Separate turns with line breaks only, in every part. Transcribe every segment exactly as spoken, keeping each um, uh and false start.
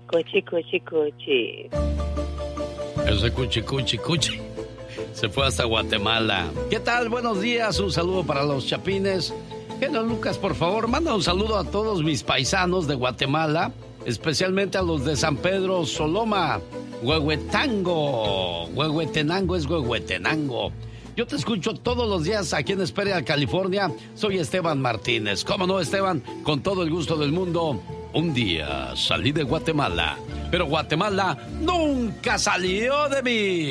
Cuchi, cuchi, cuchi.
Ese cuchi, cuchi, cuchi. Se fue hasta Guatemala. ¿Qué tal? Buenos días. Un saludo para los chapines. Genio Lucas, por favor, manda un saludo a todos mis paisanos de Guatemala, especialmente a los de San Pedro Soloma, Huehuetango. Huehuetenango es Huehuetenango. Yo te escucho todos los días aquí en Esperia, California. Soy Esteban Martínez. ¿Cómo no, Esteban? Con todo el gusto del mundo. Un día salí de Guatemala, pero Guatemala nunca salió de mí.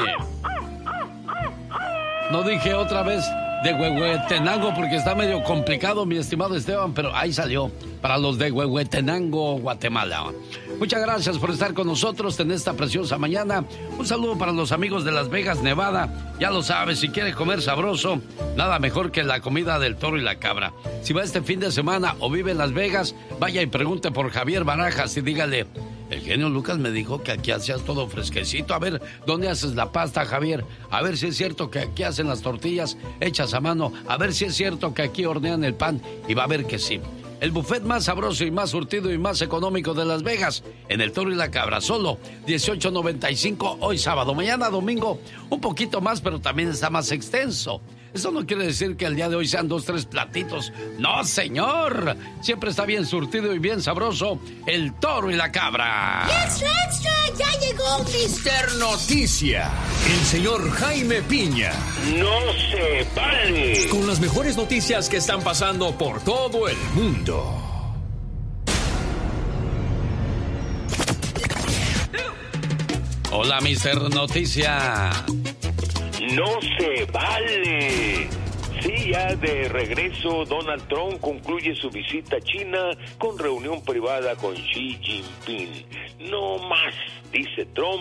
No dije otra vez de Huehuetenango porque está medio complicado, mi estimado Esteban, pero ahí salió para los de Huehuetenango, Guatemala. Muchas gracias por estar con nosotros en esta preciosa mañana. Un saludo para los amigos de Las Vegas, Nevada. Ya lo sabes, si quieres comer sabroso, nada mejor que la comida del toro y la cabra. Si va este fin de semana o vive en Las Vegas, vaya y pregunte por Javier Barajas y dígale: el genio Lucas me dijo que aquí hacías todo fresquecito. A ver, ¿dónde haces la pasta, Javier? A ver si es cierto que aquí hacen las tortillas hechas a mano. A ver si es cierto que aquí hornean el pan. Y va a ver que sí. El buffet más sabroso y más surtido y más económico de Las Vegas, en el Toro y la Cabra, solo dieciocho noventa y cinco hoy sábado. Mañana domingo un poquito más, pero también está más extenso. Eso no quiere decir que el día de hoy sean dos, tres platitos. ¡No, señor! Siempre está bien surtido y bien sabroso el Toro y la Cabra.
¡Extra, extra! ¡Ya llegó mister Noticia! El señor Jaime Piña.
¡No se vale!
Con las mejores noticias que están pasando por todo el mundo.
Hola, mister Noticia.
¡No se vale! Sí, ya de regreso, Donald Trump concluye su visita a China con reunión privada con Xi Jinping. No más, dice Trump.